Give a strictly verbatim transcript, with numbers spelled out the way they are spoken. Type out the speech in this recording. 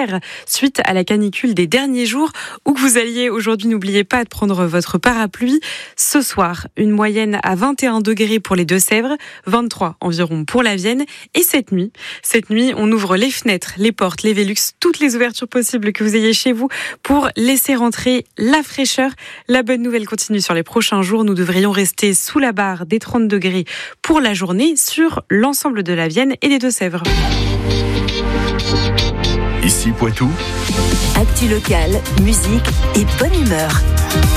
hier, suite à la canicule des derniers jours. Où que vous alliez aujourd'hui, n'oubliez pas de prendre votre parapluie. Ce soir, une moyenne à vingt et un degrés pour les Deux-Sèvres, vingt-trois environ pour la Vienne. Et cette nuit, cette nuit, on ouvre les fenêtres, les portes, les Velux, toutes les ouvertures possibles que vous ayez chez vous pour laisser rentrer la fraîcheur. La bonne nouvelle continue sur les prochains jours. Nous devrions rester sous la barre des trente degrés pour la journée sur l'ensemble de la Vienne et des Deux-Sèvres. Ici Poitou. Actu locale, musique et bonne humeur.